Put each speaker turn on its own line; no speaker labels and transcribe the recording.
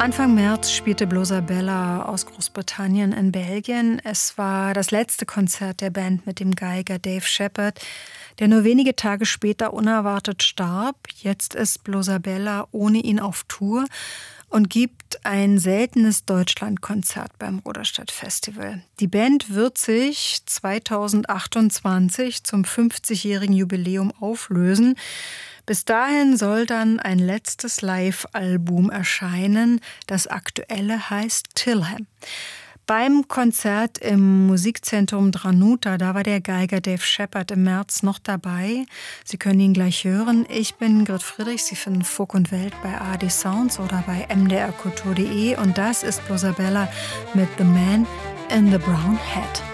Anfang März spielte Bluesabella aus Großbritannien in Belgien. Es war das letzte Konzert der Band mit dem Geiger Dave Sheppard, der nur wenige Tage später unerwartet starb. Jetzt ist Bluesabella ohne ihn auf Tour und gibt ein seltenes Deutschlandkonzert beim Ruderstadt Festival. Die Band wird sich 2028 zum 50-jährigen Jubiläum auflösen. Bis dahin soll dann ein letztes Live-Album erscheinen. Das aktuelle heißt Tilham. Beim Konzert im Musikzentrum Dranuta, da war der Geiger Dave Sheppard im März noch dabei. Sie können ihn gleich hören. Ich bin Grit Friedrich. Sie finden Folk und Welt bei ARD Sounds oder bei mdrkultur.de. Und das ist Bluesabella mit The Man in the Brown Hat.